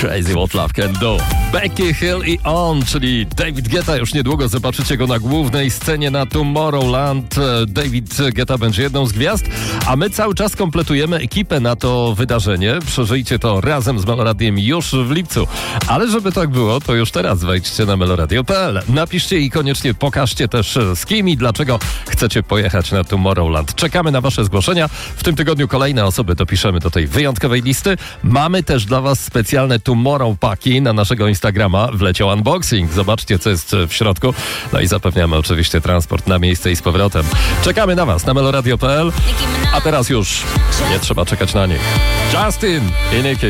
Crazy What Love Can Do. Becky Hill i On, czyli David Guetta. Już niedługo zobaczycie go na głównej scenie na Tomorrowland. David Guetta będzie jedną z gwiazd, a my cały czas kompletujemy ekipę na to wydarzenie. Przeżyjcie to razem z Meloradiem już w lipcu. Ale żeby tak było, to już teraz wejdźcie na meloradio.pl. Napiszcie i koniecznie pokażcie też z kim i dlaczego chcecie pojechać na Tomorrowland. Czekamy na wasze zgłoszenia. W tym tygodniu kolejne osoby dopiszemy do tej wyjątkowej listy. Mamy też dla was specjalne Tomorrow Paki na naszego Instagrama. Wleciał unboxing. Zobaczcie, co jest w środku. No i zapewniamy oczywiście transport na miejsce i z powrotem. Czekamy na was na meloradio.pl. A teraz już nie trzeba czekać na nich. Justin i Nicki.